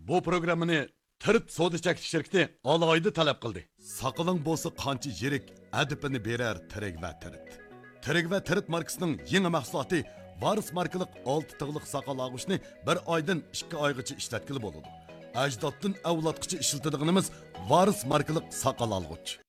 bu programmani Tirt savdo chekish shirkati alohida talab qildi. Saqaling bo'lsa qancha yirik adipini berar Tirik va Tirt. Tirik va Tirt markasining yangi mahsuloti Varis markalik 6 tig'liq saqal og'ishni bir oydan 2 oygacha ishlatkili bo'ladi. Ajdoddan avlodgacha ishlatadiganimiz Varis markalik saqal olg'ich.